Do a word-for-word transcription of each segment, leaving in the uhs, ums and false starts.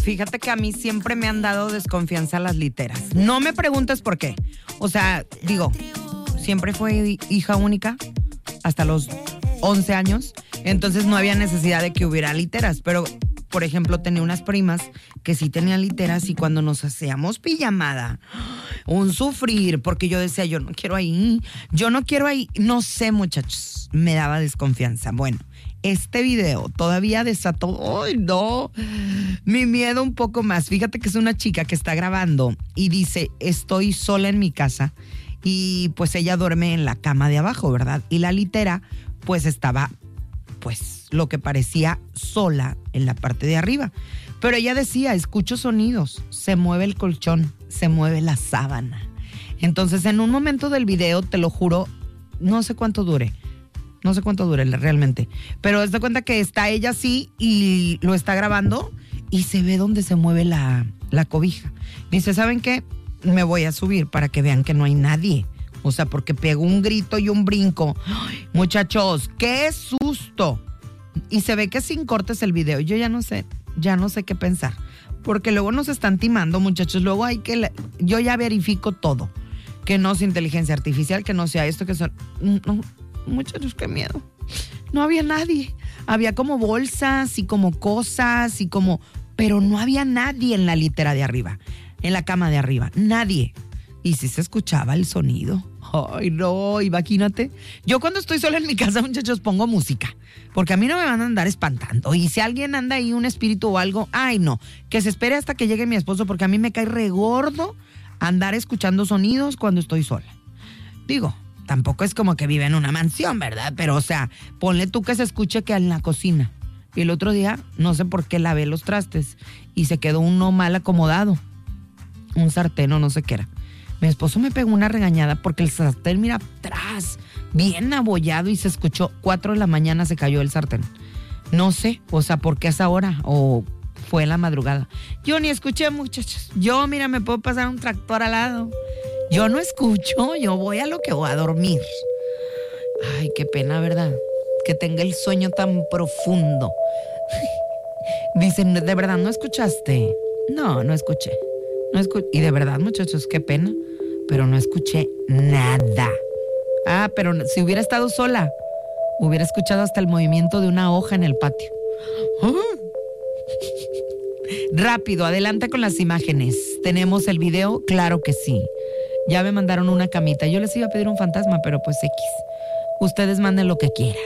fíjate que a mí siempre me han dado desconfianza las literas. No me preguntes por qué. O sea, digo, siempre fue hija única hasta los once años. Entonces no había necesidad de que hubiera literas. Pero, por ejemplo, tenía unas primas que sí tenían literas y cuando nos hacíamos pijamada, un sufrir, porque yo decía, yo no quiero ahí, yo no quiero ahí. No sé, muchachos, me daba desconfianza. Bueno, este video todavía desató, ¡ay, no! Mi miedo un poco más. Fíjate que es una chica que está grabando y dice, estoy sola en mi casa y pues ella duerme en la cama de abajo, ¿verdad? Y la litera pues estaba, pues lo que parecía sola en la parte de arriba. Pero ella decía, escucho sonidos, se mueve el colchón, se mueve la sábana. Entonces en un momento del video, te lo juro, no sé cuánto dure. No sé cuánto dure realmente. Pero haz de cuenta que está ella así y lo está grabando y se ve donde se mueve la, la cobija. Dice, ¿saben qué? Me voy a subir para que vean que no hay nadie. O sea, porque pegó un grito y un brinco. ¡Ay, muchachos, qué susto! Y se ve que sin cortes el video. Yo ya no sé, ya no sé qué pensar. Porque luego nos están timando, muchachos. Luego hay que... Yo ya verifico todo. Que no sea inteligencia artificial, que no sea esto, que son... No, muchachos, qué miedo. No había nadie. Había como bolsas y como cosas y como... Pero no había nadie en la litera de arriba, en la cama de arriba. Nadie. Y sí se escuchaba el sonido. Ay, no, imagínate. Yo cuando estoy sola en mi casa, muchachos, pongo música. Porque a mí no me van a andar espantando. Y si alguien anda ahí, un espíritu o algo, ay, no. Que se espere hasta que llegue mi esposo, porque a mí me cae regordo andar escuchando sonidos cuando estoy sola. Digo... Tampoco es como que vive en una mansión, ¿verdad? Pero, o sea, ponle tú que se escuche que en la cocina. Y el otro día, no sé por qué lavé los trastes y se quedó uno mal acomodado. Un sartén o no sé qué era. Mi esposo me pegó una regañada porque el sartén, mira, atrás, bien abollado y se escuchó. Cuatro de la mañana se cayó el sartén. No sé, o sea, ¿por qué a esa hora? O fue en la madrugada. Yo ni escuché, muchachos. Yo, mira, me puedo pasar un tractor al lado. Yo no escucho, yo voy a lo que voy a dormir. Ay, qué pena, ¿verdad? Que tenga el sueño tan profundo. Dicen, ¿de verdad no escuchaste? No, no escuché. No escu- y de verdad, muchachos, qué pena. Pero no escuché nada. Ah, pero si hubiera estado sola, hubiera escuchado hasta el movimiento de una hoja en el patio. ¡Ah! Rápido, adelante con las imágenes. ¿Tenemos el video? Claro que sí. Ya me mandaron una camita. Yo les iba a pedir un fantasma, pero pues X. Ustedes manden lo que quieran.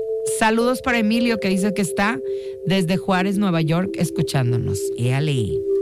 Saludos para Emilio, que dice que está desde Juárez, Nueva York, escuchándonos. Éale.